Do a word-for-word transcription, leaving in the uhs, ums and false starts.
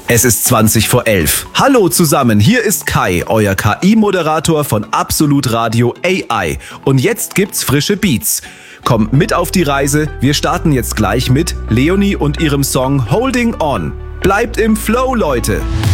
Es ist zwanzig vor elf. Hallo zusammen, hier ist Kai, euer K I-Moderator von Absolut Radio A I. Und jetzt gibt's frische Beats. Kommt mit auf die Reise, wir starten jetzt gleich mit Leonie und ihrem Song Holding On. Bleibt im Flow, Leute!